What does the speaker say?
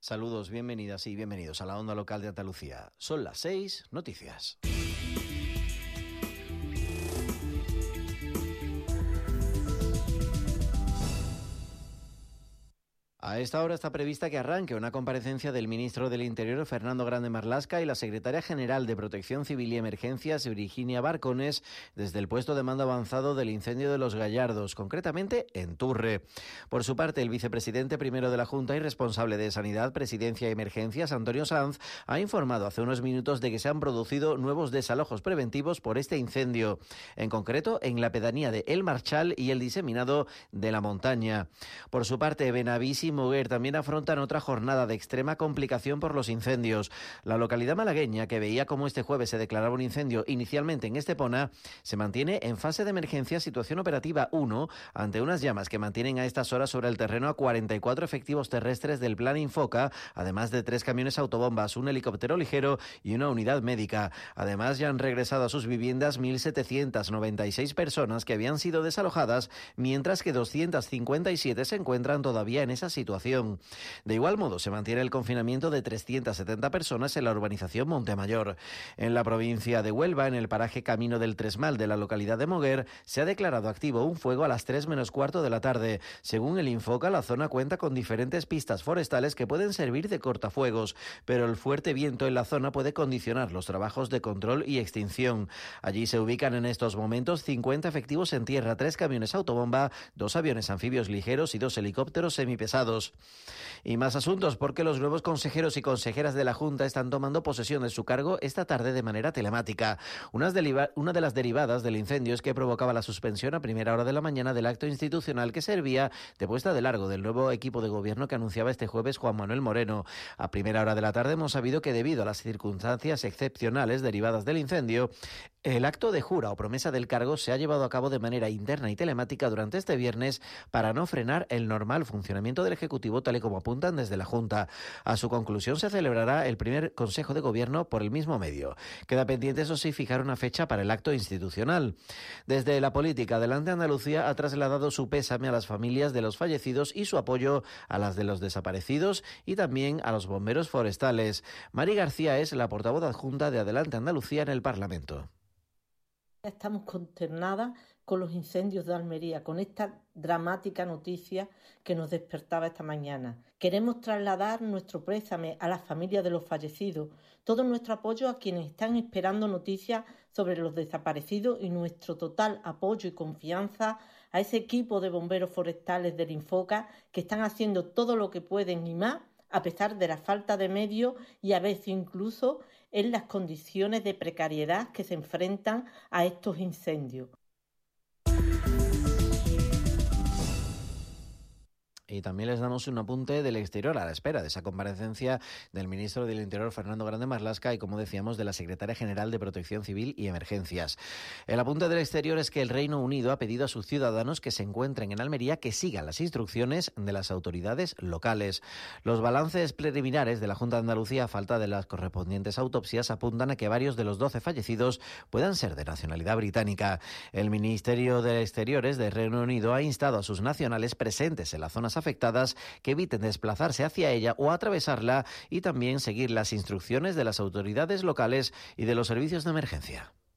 Saludos, bienvenidas y bienvenidos a la Onda Local de Andalucía. Son las 6, noticias. A esta hora está prevista que arranque una comparecencia del ministro del Interior, Fernando Grande Marlaska, y la secretaria general de Protección Civil y Emergencias, Virginia Barcones, desde el puesto de mando avanzado del incendio de Los Gallardos, concretamente en Turre. Por su parte, el vicepresidente primero de la Junta y responsable de Sanidad, Presidencia y Emergencias, Antonio Sanz, ha informado hace unos minutos de que se han producido nuevos desalojos preventivos por este incendio, en concreto en la pedanía de El Marchal y el diseminado de La Montaña. Por su parte, Benavís y Moguer también afrontan otra jornada de extrema complicación por los incendios. La localidad malagueña, que veía cómo este jueves se declaraba un incendio inicialmente en Estepona, se mantiene en fase de emergencia situación operativa 1 ante unas llamas que mantienen a estas horas sobre el terreno a 44 efectivos terrestres del Plan Infoca, además de 3 camiones autobombas, un helicóptero ligero y una unidad médica. Además, ya han regresado a sus viviendas 1.796 personas que habían sido desalojadas, mientras que 257 se encuentran todavía en esa situación. De igual modo, se mantiene el confinamiento de 370 personas en la urbanización Montemayor. En la provincia de Huelva, en el paraje Camino del Tresmal de la localidad de Moguer, se ha declarado activo un fuego a las 3 menos cuarto de la tarde. Según el Infoca, la zona cuenta con diferentes pistas forestales que pueden servir de cortafuegos, pero el fuerte viento en la zona puede condicionar los trabajos de control y extinción. Allí se ubican en estos momentos 50 efectivos en tierra, 3 camiones autobomba, 2 aviones anfibios ligeros y 2 helicópteros semipesados. Y más asuntos, porque los nuevos consejeros y consejeras de la Junta están tomando posesión de su cargo esta tarde de manera telemática. Una de las derivadas del incendio es que provocaba la suspensión a primera hora de la mañana del acto institucional que servía de puesta de largo del nuevo equipo de gobierno que anunciaba este jueves Juan Manuel Moreno. A primera hora de la tarde hemos sabido que debido a las circunstancias excepcionales derivadas del incendio, el acto de jura o promesa del cargo se ha llevado a cabo de manera interna y telemática durante este viernes para no frenar el normal funcionamiento del Ejecutivo, tal y como apuntan desde la Junta. A su conclusión se celebrará el primer Consejo de Gobierno por el mismo medio. Queda pendiente, eso sí, fijar una fecha para el acto institucional. Desde la política, Adelante Andalucía ha trasladado su pésame a las familias de los fallecidos y su apoyo a las de los desaparecidos y también a los bomberos forestales. Mari García es la portavoz adjunta de Adelante Andalucía en el Parlamento. Estamos consternadas con los incendios de Almería, con esta dramática noticia que nos despertaba esta mañana. Queremos trasladar nuestro pésame a las familias de los fallecidos, todo nuestro apoyo a quienes están esperando noticias sobre los desaparecidos y nuestro total apoyo y confianza a ese equipo de bomberos forestales del Infoca que están haciendo todo lo que pueden y más, a pesar de la falta de medios y a veces incluso en las condiciones de precariedad que se enfrentan a estos incendios. Y también les damos un apunte del exterior a la espera de esa comparecencia del ministro del Interior, Fernando Grande Marlaska, y, como decíamos, de la secretaria general de Protección Civil y Emergencias. El apunte del exterior es que el Reino Unido ha pedido a sus ciudadanos que se encuentren en Almería que sigan las instrucciones de las autoridades locales. Los balances preliminares de la Junta de Andalucía, a falta de las correspondientes autopsias, apuntan a que varios de los 12 fallecidos puedan ser de nacionalidad británica. El Ministerio de Exteriores del Reino Unido ha instado a sus nacionales presentes en las zonas afectadas que eviten desplazarse hacia ella o atravesarla y también seguir las instrucciones de las autoridades locales y de los servicios de emergencia.